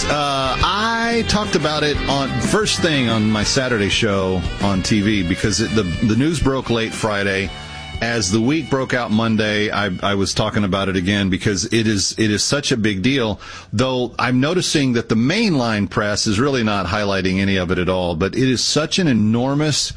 I talked about it on first thing on my Saturday show on TV because the news broke late Friday. As the week broke out Monday, I was talking about it again because it is such a big deal, though I'm noticing that the mainline press is really not highlighting any of it at all. But it is such an enormous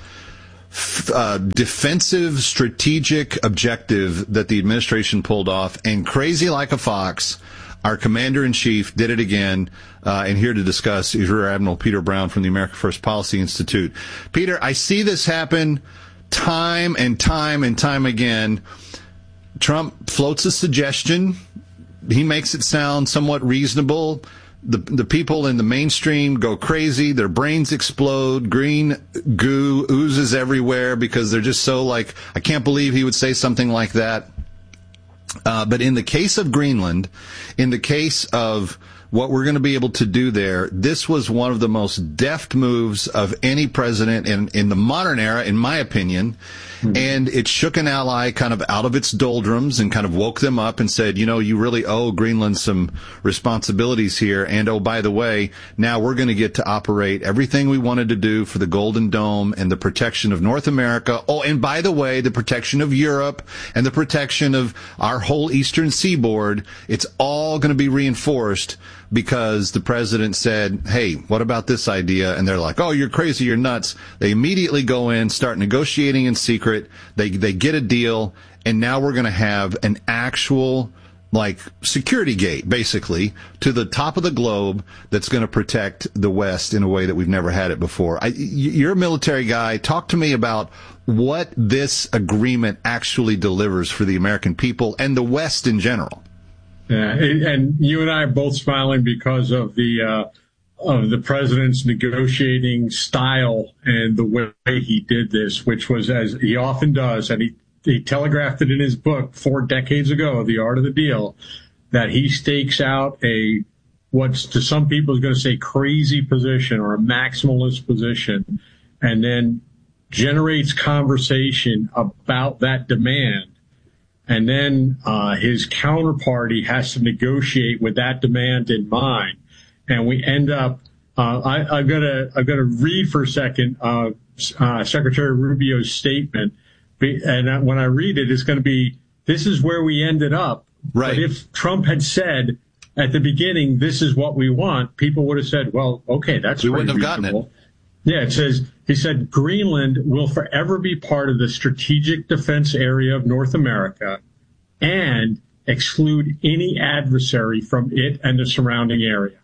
defensive strategic objective that the administration pulled off, and crazy like a fox, our commander-in-chief did it again. And here to discuss is Rear Admiral Peter Brown from the America First Policy Institute. Peter, I see this happen time and time and time again. Trump floats a suggestion. He makes it sound somewhat reasonable. The people in the mainstream go crazy. Their brains explode. Green goo oozes everywhere because they're just so like, I can't believe he would say something like that. But in the case of Greenland, in the case of what we're going to be able to do there, this was one of the most deft moves of any president in the modern era, in my opinion. Mm-hmm. And it shook an ally kind of out of its doldrums and kind of woke them up and said, you know, you really owe Greenland some responsibilities here. And, oh, by the way, now we're going to get to operate everything we wanted to do for the Golden Dome and the protection of North America. Oh, and by the way, the protection of Europe and the protection of our whole eastern seaboard. It's all going to be reinforced because the president said, hey, what about this idea? And they're like, oh, you're crazy, you're nuts. They immediately go in, start negotiating in secret. They get a deal, and now we're going to have an actual, like, security gate, basically, to the top of the globe that's going to protect the West in a way that we've never had it before. You're a military guy. Talk to me about what this agreement actually delivers for the American people and the West in general. Yeah, and you and I are both smiling because of the president's negotiating style and the way he did this, which was, as he often does, and he telegraphed it in his book 4 decades ago, The Art of the Deal, that he stakes out what's to some people is going to say crazy position or a maximalist position, and then generates conversation about that demand. And then his counterparty has to negotiate with that demand in mind. And we end up, I've got to read for a second Secretary Rubio's statement. And when I read it, it's going to be, this is where we ended up. Right. But if Trump had said at the beginning, this is what we want, people would have said, well, okay, that's we wouldn't have gotten it. Yeah, he said, Greenland will forever be part of the strategic defense area of North America and exclude any adversary from it and the surrounding area.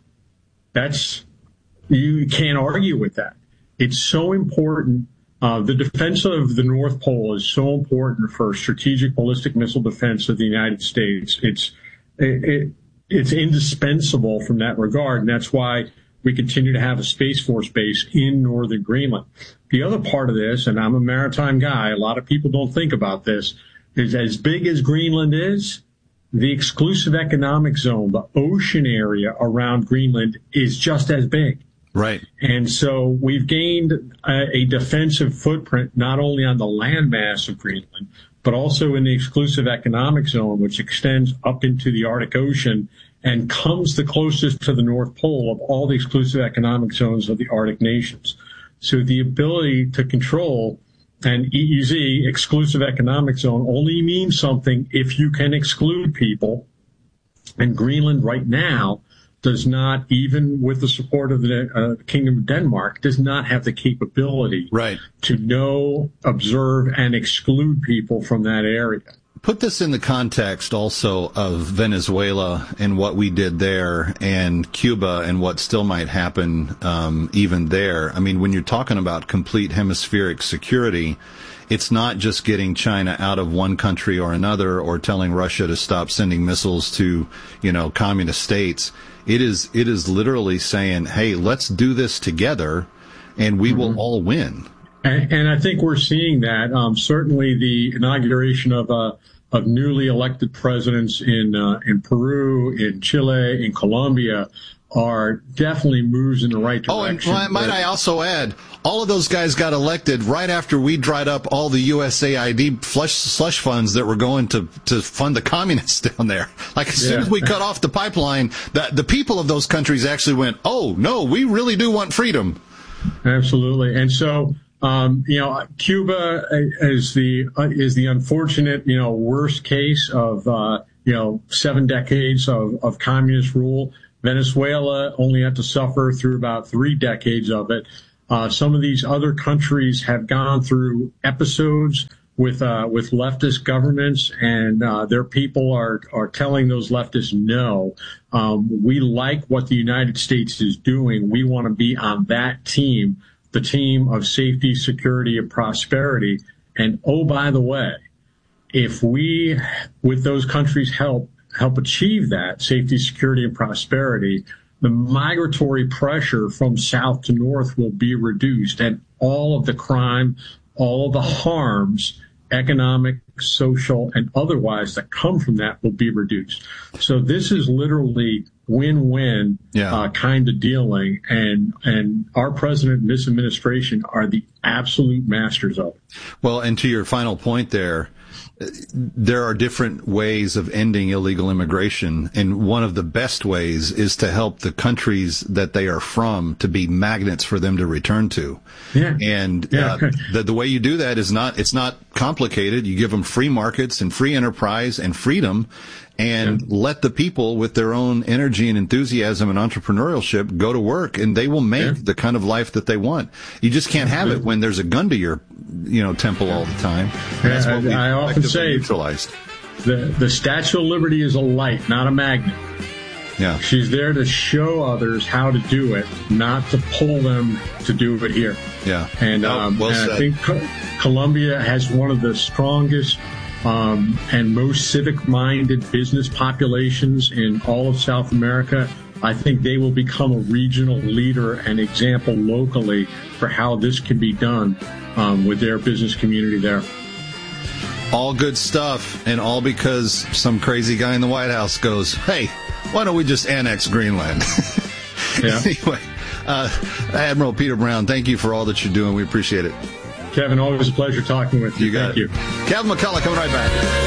You can't argue with that. It's so important. The defense of the North Pole is so important for strategic ballistic missile defense of the United States. It's indispensable from that regard, and that's why we continue to have a Space Force base in northern Greenland. The other part of this, and I'm a maritime guy, a lot of people don't think about this, is as big as Greenland is, the exclusive economic zone, the ocean area around Greenland, is just as big. Right. And so we've gained a defensive footprint not only on the landmass of Greenland, but also in the exclusive economic zone, which extends up into the Arctic Ocean and comes the closest to the North Pole of all the exclusive economic zones of the Arctic nations. So the ability to control an EEZ, exclusive economic zone, only means something if you can exclude people. And Greenland right now does not, even with the support of the Kingdom of Denmark, does not have the capability to know, observe, and exclude people from that area. Put this in the context also of Venezuela and what we did there, and Cuba and what still might happen even there. I mean, when you're talking about complete hemispheric security, it's not just getting China out of one country or another or telling Russia to stop sending missiles to, communist states. It is literally saying, hey, let's do this together and we will all win. And I think we're seeing that. Certainly the inauguration of newly elected presidents in Peru, in Chile, in Colombia are definitely moves in the right direction. Oh, and might I also add, all of those guys got elected right after we dried up all the USAID slush funds that were going to fund the communists down there. Like, as soon as we cut off the pipeline, the people of those countries actually went, oh, no, we really do want freedom. Absolutely. And so, Cuba is the unfortunate, worst case of, 7 decades of communist rule. Venezuela only had to suffer through about 3 decades of it. Some of these other countries have gone through episodes with leftist governments, and their people are telling those leftists, no, we like what the United States is doing. We want to be on that team, the team of safety, security, and prosperity. And oh, by the way, if we, with those countries, help achieve that safety, security, and prosperity, the migratory pressure from south to north will be reduced, and all of the crime, all of the harms, economic, social, and otherwise that come from that will be reduced. So this is literally win-win kind of dealing, and our president and this administration are the absolute masters of it. Well, and to your final point there are different ways of ending illegal immigration, and one of the best ways is to help the countries that they are from to be magnets for them to return to. Yeah. And the way you do that is it's not complicated. You give them free markets and free enterprise and freedom, and let the people with their own energy and enthusiasm and entrepreneurship go to work, and they will make the kind of life that they want. You just can't have it when there's a gun to your, temple all the time. That's what I often say, neutralized. The Statue of Liberty is a light, not a magnet. Yeah. She's there to show others how to do it, not to pull them to do it here. Yeah. And, and I think Colombia has one of the strongest and most civic-minded business populations in all of South America. I think they will become a regional leader and example locally for how this can be done with their business community there. All good stuff, and all because some crazy guy in the White House goes, hey, why don't we just annex Greenland? Anyway, Admiral Peter Brown, thank you for all that you're doing. We appreciate it. Kevin, always a pleasure talking with you. Thank you. Kevin McCullough coming right back.